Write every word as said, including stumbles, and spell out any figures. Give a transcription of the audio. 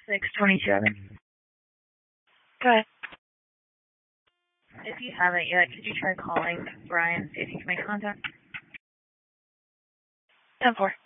six twenty-two Evan. Go ahead. If you haven't yet, could you try calling Brian, see if you can make contact? ten four.